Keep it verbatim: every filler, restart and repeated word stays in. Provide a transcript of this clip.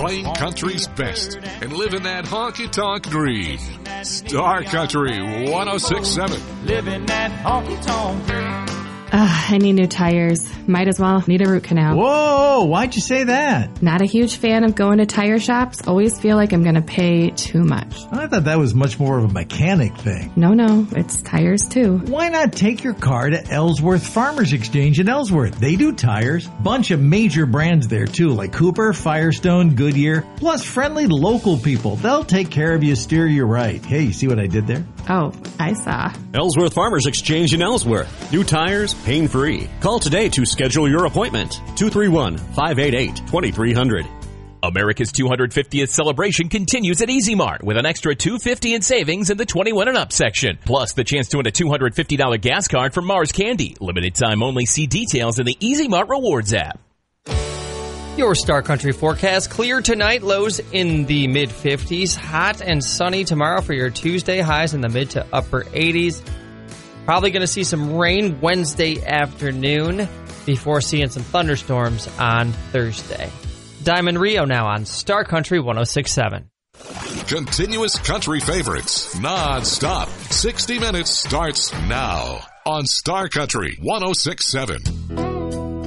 playing country's best and living that honky-tonk dream. Star Country one oh six point seven. Living that honky-tonk dream. Uh, I need new tires. Might as well need a root canal. Whoa, why'd you say that? Not a huge fan of going to tire shops. Always feel like I'm going to pay too much. I thought that was much more of a mechanic thing. No, no, it's tires too. Why not take your car to Ellsworth Farmers Exchange in Ellsworth? They do tires. Bunch of major brands there too, like Cooper, Firestone, Goodyear, plus friendly local people. They'll take care of you, steer you right. Hey, you see what I did there? Oh, I saw. Ellsworth Farmers Exchange in Ellsworth. New tires, pain-free. Call today to schedule your appointment. two three one, five eight eight, two three zero zero. America's two hundred fiftieth celebration continues at Easy Mart with an extra two hundred fifty dollars in savings in the twenty-one and up section. Plus the chance to win a two hundred fifty dollars gas card from Mars Candy. Limited time only. See details in the Easy Mart Rewards app. Your Star Country forecast. Clear tonight, lows in the mid fifties. Hot and sunny tomorrow for your Tuesday, highs in the mid to upper eighties. Probably going to see some rain Wednesday afternoon before seeing some thunderstorms on Thursday. Diamond Rio now on Star Country one oh six point seven. Continuous country favorites, non-stop. sixty minutes starts now on Star Country one oh six point seven.